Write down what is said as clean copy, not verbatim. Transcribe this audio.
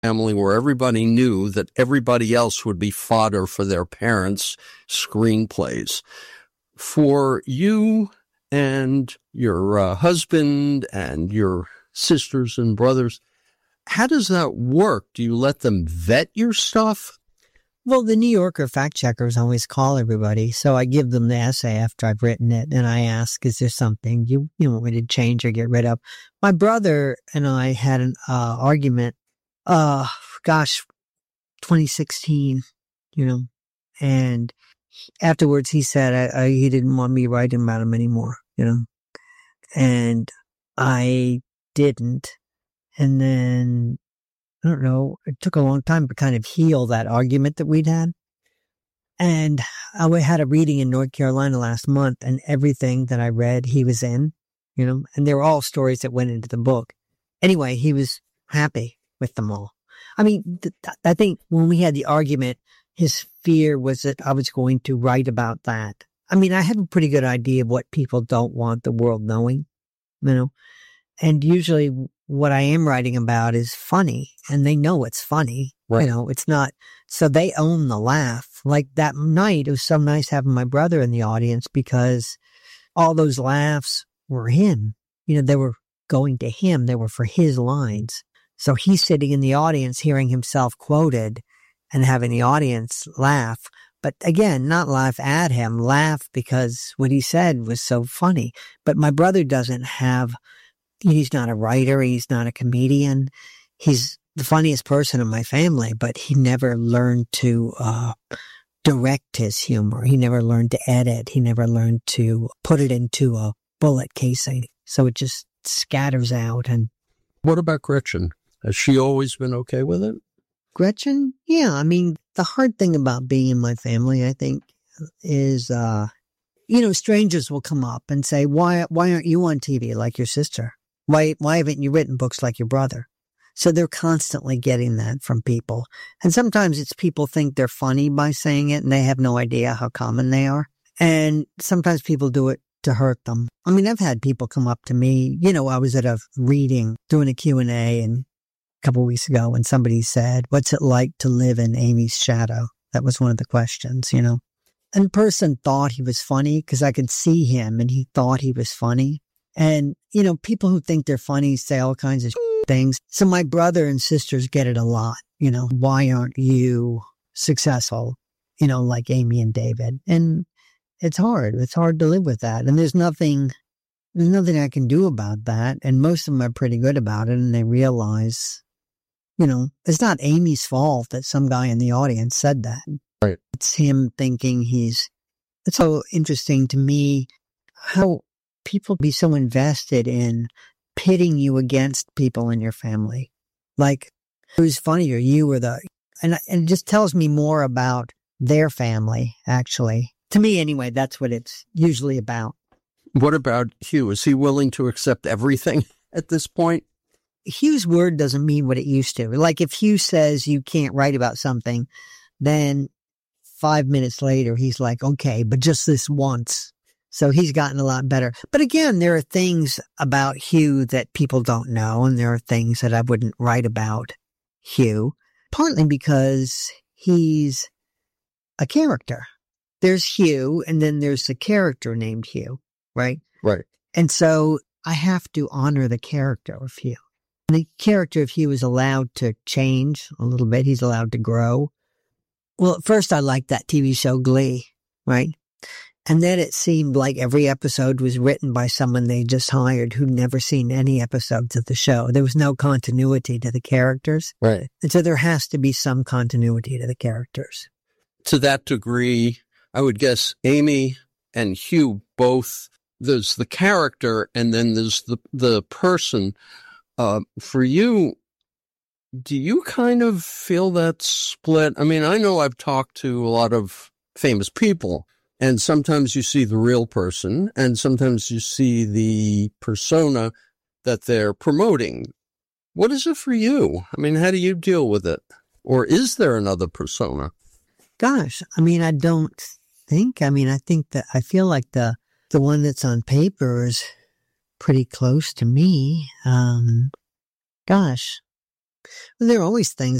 family where everybody knew that everybody else would be fodder for their parents' screenplays. For you and your husband and your sisters and brothers, how does that work? Do you let them vet your stuff? Well, the New Yorker fact checkers always call everybody, so I give them the essay after I've written it, and I ask, is there something you want me to change or get rid of? My brother and I had an argument, 2016, and afterwards he said he didn't want me writing about him anymore, and I didn't, and then I don't know, it took a long time to kind of heal that argument that we'd had. And I had a reading in North Carolina last month, and everything that I read, he was in, and they were all stories that went into the book. Anyway, he was happy with them all. I mean, I think when we had the argument, his fear was that I was going to write about that. I mean, I have a pretty good idea of what people don't want the world knowing, and usually what I am writing about is funny, and they know it's funny. Right. It's not, so they own the laugh. Like that night, it was so nice having my brother in the audience because all those laughs were him. They were going to him. They were for his lines. So he's sitting in the audience hearing himself quoted and having the audience laugh. But again, not laugh at him, laugh because what he said was so funny. But my brother doesn't have, he's not a writer. He's not a comedian. He's the funniest person in my family, but he never learned to direct his humor. He never learned to edit. He never learned to put it into a bullet casing. So it just scatters out. And what about Gretchen? Has she always been okay with it? Gretchen? Yeah. I mean, the hard thing about being in my family, I think, is, strangers will come up and say, why aren't you on TV like your sister? Why haven't you written books like your brother? So they're constantly getting that from people. And sometimes it's people think they're funny by saying it and they have no idea how common they are. And sometimes people do it to hurt them. I mean, I've had people come up to me, I was at a reading doing a Q&A and a couple of weeks ago and somebody said, what's it like to live in Amy's shadow? That was one of the questions, And the person thought he was funny because I could see him and he thought he was funny. And, people who think they're funny say all kinds of things. So my brother and sisters get it a lot. Why aren't you successful, like Amy and David? And it's hard. It's hard to live with that. And there's nothing I can do about that. And most of them are pretty good about it. And they realize, it's not Amy's fault that some guy in the audience said that. Right. It's him thinking it's so interesting to me how people be so invested in pitting you against people in your family. Like, who's funnier, you or and it just tells me more about their family, actually. To me, anyway, that's what it's usually about. What about Hugh? Is he willing to accept everything at this point? Hugh's word doesn't mean what it used to. Like, if Hugh says you can't write about something, then 5 minutes later, he's like, okay, but just this once. So he's gotten a lot better. But again, there are things about Hugh that people don't know, and there are things that I wouldn't write about Hugh, partly because he's a character. There's Hugh, and then there's the character named Hugh, right? Right. And so I have to honor the character of Hugh. And the character of Hugh is allowed to change a little bit. He's allowed to grow. Well, at first I liked that TV show Glee, right? And then it seemed like every episode was written by someone they just hired who'd never seen any episodes of the show. There was no continuity to the characters. Right. And so there has to be some continuity to the characters. To that degree, I would guess Amy and Hugh both, there's the character and then there's the person. For you, do you kind of feel that split? I mean, I know I've talked to a lot of famous people, and sometimes you see the real person, and sometimes you see the persona that they're promoting. What is it for you? I mean, how do you deal with it? Or is there another persona? Gosh, I mean, I don't think. I mean, I think that I feel like the one that's on paper is pretty close to me. Gosh, There are always things